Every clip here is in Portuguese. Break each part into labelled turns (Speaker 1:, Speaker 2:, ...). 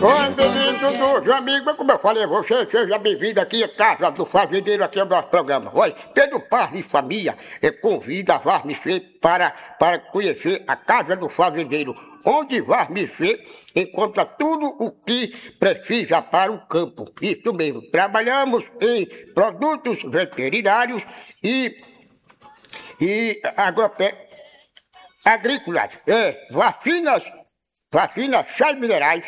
Speaker 1: Oi, menino Dudu, amigo, como eu falei a você, seja bem-vindo aqui à Casa do Fazendeiro, aqui é o nosso programa. Olha, Pedro Paz e família convida a Varmicê para conhecer a Casa do Fazendeiro, onde Varmicê encontra tudo o que precisa para o campo. Isso mesmo, trabalhamos em produtos veterinários e agrícolas, vacinas, chás minerais,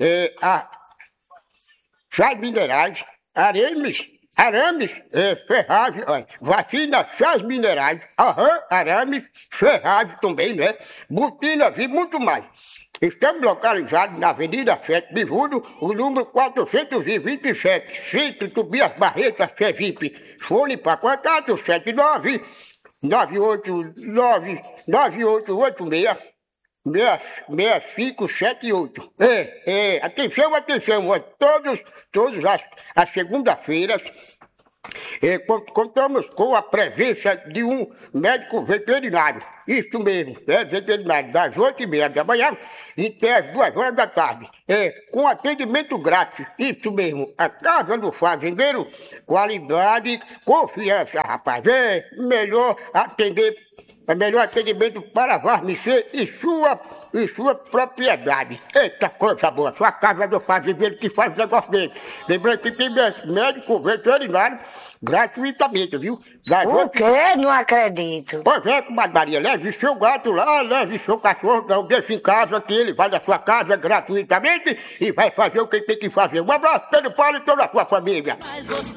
Speaker 1: chás minerais, arames, ferragem, vacina, chás minerais, arames, ferragem também, né? Botinas e muito mais. Estamos localizados na Avenida 7 de Julho, o número 427, Centro Tobias Barreto, Sergipe. Fone para contato 9886-6578. Atenção, todas as segundas-feiras, contamos com a presença de um médico veterinário. Isso mesmo, veterinário, das 8h30 da manhã até as 2h da tarde. Com atendimento grátis. Isso mesmo, a Casa do Fazendeiro, qualidade, confiança, rapaz. Melhor atendimento para Varmicê e sua propriedade. Eita coisa boa, sua Casa do Fazendeiro que faz negócio dele. Lembrando que tem médico veterinário gratuitamente, viu?
Speaker 2: O quê? Não acredito.
Speaker 1: Pois é, comadre Maria, leve seu gato lá, leve seu cachorro, não deixe em casa que ele vai na sua casa gratuitamente e vai fazer o que tem que fazer. Um abraço, Pedro Paulo e toda a sua família.